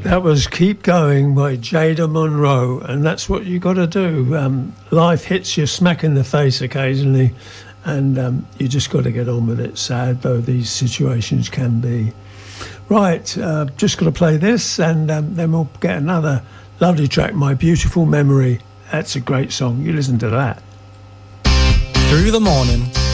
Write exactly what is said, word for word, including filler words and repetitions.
That was Keep Going by Jada Monroe, and that's what you got to do. Um, life hits you smack in the face occasionally, and um, you just got to get on with it, sad though these situations can be. Right, uh, just got to play this, and um, then we'll get another lovely track, My Beautiful Memory. That's a great song. You listen to that. Through the morning,